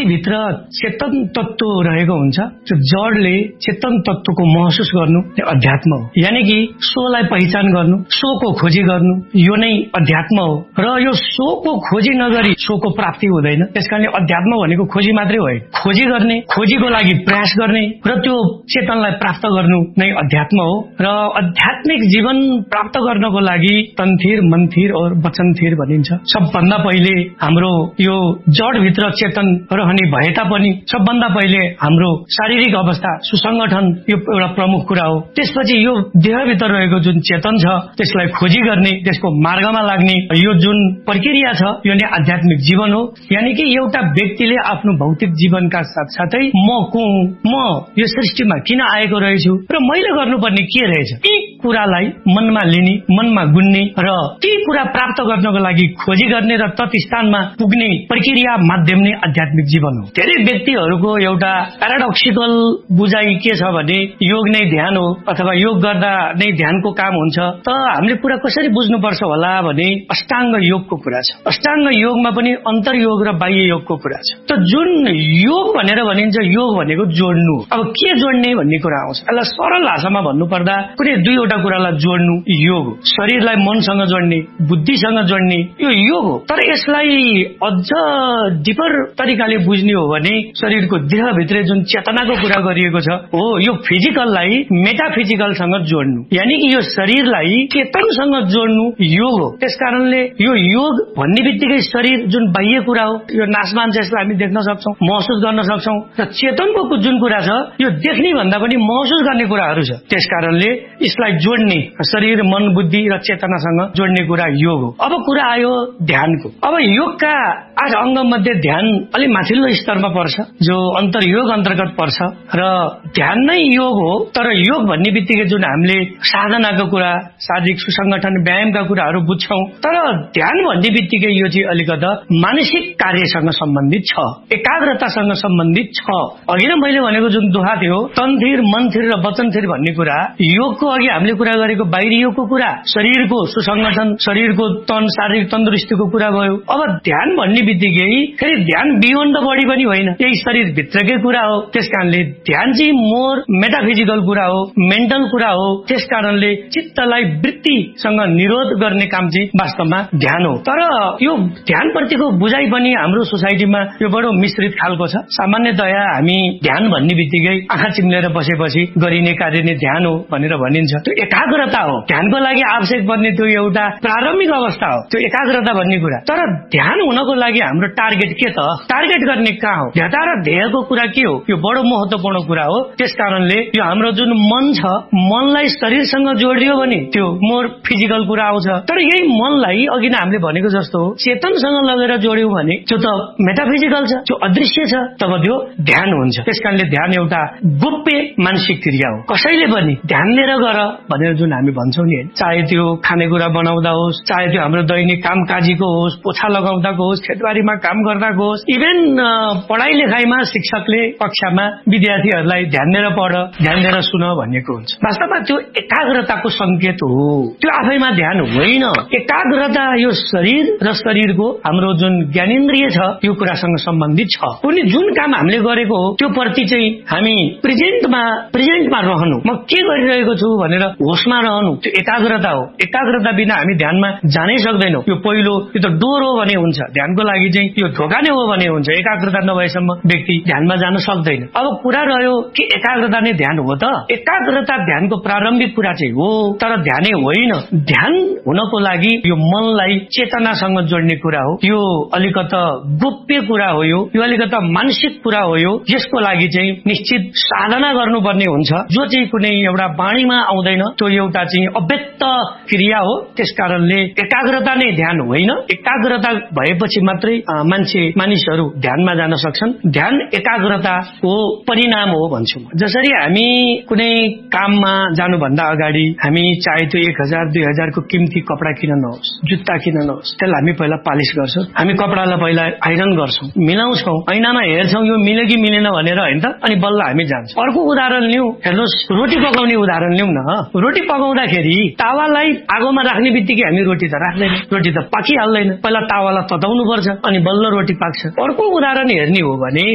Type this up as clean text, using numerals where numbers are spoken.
भित्र चेतन तत्व रहेको हुन्छ। त्यो जडले चेतन तत्वको महसुस गर्नु अध्यात्म हो। यानी कि सोलाई पहिचान गर्नु, सोको खोजी गर्नु, यो नै अध्यात्म हो। र यो सोको खोजी नगरी सोको प्राप्ति हुँदैन। त्यसकारणले अध्यात्म भनेको खोजी मात्रै होइन, खोजी गर्ने, खोजीको लागि प्रयास गर्ने र त्यो चेतनलाई प्राप्त गर्नु नै अध्यात्म हो। र आध्यात्मिक जीवन प्राप्त गर्नको लागि तन्थिर, मन्थिर और वचनथिर भनिन्छ। सबभन्दा पहिले हाम्रो यो जडभित्र चेतन रहने भए तापनि सबभन्दा पहिले हाम्रो शारीरिक अवस्था सुसंगठन यो एउटा प्रमुख कुरा हो। त्यसपछि यो देहभित्र रहेको जुन चेतन छ त्यसलाई खोजी गर्ने, त्यसको मार्गमा लाग्ने यो जुन प्रक्रिया छ यो नै आध्यात्मिक जीवन हो। यानी कि एउटा व्यक्तिले आफ्नो भौतिक जीवनका साथसाथै म को हुँ, म यो सृष्टिमा किन आएको रहेछु र मैले गर्नुपर्ने के रहेछ, ती कुरालाई मनमा लिने, मनमा गुन्ने र ती कुरा प्राप्त गर्नको लागि खोजी गर्ने र तत् स्थानमा पुग्ने प्रक्रिया माध्यम नै आध्यात्मिक जीवन हो। धेरै व्यक्तिहरूको एउटा प्याराडक्सिकल बुझाइ के छ भने योग नै ध्यान हो अथवा योग गर्दा नै ध्यानको काम हुन्छ। त हामीले कुरा कसरी बुझ्नुपर्छ होला भने अष्टाङ्ग योगको कुरा छ। अष्टाङ्ग योगमा पनि अन्तर्योग र बाह्य योगको कुरा छ। त जुन योग भनेर भनिन्छ, योग भनेको जोड्नु। अब के जोड्ने भन्ने कुरा आउँछ। यसलाई सरल भाषामा भन्नुपर्दा कुनै दुईवटा कुरालाई जोड्नु योग हो। शरीरलाई मनसँग जोड्ने, बुद्धिसँग जोड्ने यो योग हो। तर यसलाई अझ डिपर तरिकाले बुझ्ने हो भने शरीरको देहभित्र जुन चेतनाको कुरा गरिएको छ हो, यो फिजिकललाई मेटाफिजिकलसँग जोड्नु, यानी कि यो शरीरलाई चेतनसँग जोड्नु योग हो। त्यसकारणले यो योग भन्ने बित्तिकै शरीर जुन बाह्य कुरा हो, यो नासमान छ, यसलाई हामी देख्न सक्छौं, महसुस गर्न सक्छौं। र चेतनको जुन कुरा छ यो देख्ने भन्दा पनि महसुस गर्ने कुराहरू छ। त्यसकारणले यसलाई जोड्ने, शरीर मन बुद्धि र चेतनासँग जोड्ने कुरा योग हो। अब कुरा आयो ध्यानको। अब योगका 8 अंग मध्ये ध्यान अलि माथिल्लो स्तरमा पर्छ, जो अन्तर्योग अन्तर्गत पर्छ र ध्यान नै योग हो। तर योग भन्ने बित्तिकै जुन हामीले साधनाको कुरा, शारीरिक सुसंगठन, व्यायामका कुराहरू बुझ्छौं, तर ध्यान भन्ने बित्तिकै यो चाहिँ अलिकता मानसिक कार्यसँग सम्बन्धित छ, एकाग्रतासँग सम्बन्धित छ। अघि नै मैले भनेको जुन दोहा थियो तन्थिर, मन्थिर र वचनथिर भन्ने कुरा, योगको अघि हामीले कुरा गरेको बाहिरी योगको कुरा, शरीरको सुसंगठन, शरीरको तन, शारीरिक तन्दुरुस्तीको कुरा भयो। अब ध्यान भन्ने बित्तिकै फेरि ध्यान बियोन्ड द बडी पनि होइन, यही शरीर भित्रकै कुरा हो। त्यसकारणले ध्यान चाहिँ मोर मेटाफिजिकल कुरा हो, मेन्टल कुरा हो। त्यसकारणले चित्तलाई वृत्तिसँग निरोध गर्ने काम चाहिँ वास्तवमा ध्यान हो। तर यो ध्यान प्रतिको बुझाइ पनि हाम्रो सोसाइटीमा यो बडो मिश्रित खालको छ। सामान्यतया हामी ध्यान भन्ने बित्तिकै आँखा चिम्लेर बसेपछि गरिने कार्य नै ध्यान हो भनेर भनिन्छ। त्यो एकाग्रता हो। ध्यानको लागि आवश्यक पर्ने त्यो एउटा प्रारम्भिक अवस्था हो, त्यो एकाग्रता भन्ने कुरा। तर ध्यान हुनको लागि हाम्रो टार्गेट के त, टार्गेट गर्ने कहाँ हो, ध्येता र ध्येयको कुरा के हो, यो बडो महत्वपूर्ण कुरा हो। त्यसकारणले यो हाम्रो जुन मन छ, मनलाई शरीरसँग जोडियो भने त्यो मोर फिजिकल कुरा आउँछ। तर यही मनलाई अघि नै हामीले भनेको जस्तो चेतनसँग लगेर जोड्यौं भने त्यो त मेटाफिजिकल छ, त्यो अदृश्य छ, तब त्यो ध्यान हुन्छ। त्यसकारणले ध्यान एउटा गोप्य मानसिक क्रिया हो। कसैले पनि ध्यान लिएर गर भनेर जुन हामी भन्छौं नि, चाहे त्यो खानेकुरा बनाउँदा होस्, चाहे त्यो हाम्रो दैनिक कामकाजीको होस्, पोछा लगाउँदाको होस्, खेतबारीमा काम गर्दाको होस्, इभन पढाइ लेखाइमा शिक्षकले कक्षामा विद्यार्थीहरूलाई ध्यान दिएर पढ, ध्यान दिएर सुन भनेको हुन्छ। वास्तवमा त्यो एकाग्रताको संकेत हो, त्यो आफैमा ध्यान होइन। एकाग्रता यो शरीर र शरीरको हाम्रो जुन ज्ञानेन्द्रिय छ यो कुरासँग सम्बन्धित छ। कुनै जुन काम हामीले गरेको हो त्यो प्रति चाहिँ हामी प्रेजेन्टमा रहनु, म के गरिरहेको छु भनेर होसमा रहनु, त्यो एकाग्रता हो। एकाग्रता बिना हामी ध्यानमा जानै सक्दैनौं। यो पहिलो यो त डोर हो भने हुन्छ, ध्यानको लागि चाहिँ यो ढोका नै हो भने हुन्छ। एकाग्रता नभएसम्म व्यक्ति ध्यानमा जान सक्दैन। अब कुरा रह्यो कि एकाग्रता नै ध्यान हो त? एकाग्रता ध्यानको प्रारम्भिक कुरा चाहिँ हो, तर ध्यानै होइन। ध्यान हुनको लागि यो मनलाई चेतनासँग जोड्ने कुरा हो, यो अलिकता गोप्य कुरा हो, यो अलिकता मानसिक कुरा हो। यसको लागि चाहिँ निश्चित साधना गर्नुपर्ने हुन्छ, जो चाहिँ कुनै एउटा वाणीमा आउँदैन, त्यो एउटा चाहिँ अव्यक्त क्रिया हो। त्यसकारणले एकाग्रता नै ध्यान होइन। एकाग्रता भएपछि मात्रै मानिसहरू ध्यानमा जान सक्छन्। ध्यान एकाग्रताको परिणाम हो भन्छु म। जसरी हामी कुनै काममा जानुभन्दा अगाडि हामी चाहे त्यो 1000 2000 को किमती कपडा किन नहोस्, जुत्ता किन नहोस्, त्यसलाई हामी पहिला पालिस गर्छौं। हामी कपडालाई पहिला आइरन गर्छौं, मिलाउँछौं, ऐनामा हेर्छौं यो मिल्यो कि मिलेन भनेर, हैन त? अनि बल्ल हामी जान्छौं। अर्को उदाहरण लिऊ, हेर्नुहोस्, रोटी पकाउने उदाहरण लिऊ न। रोटी पकाउँदाखेरि तावालाई आगोमा राख्ने बित्तिकै हामी रोटी त राख्दैन, रोटी त पाकिहाल्दैन। पहिला तावालाई तताउनु पर्छ अनि बल्ल रोटी पाक्छ। अर्को उदाहरण हेर्ने हो भने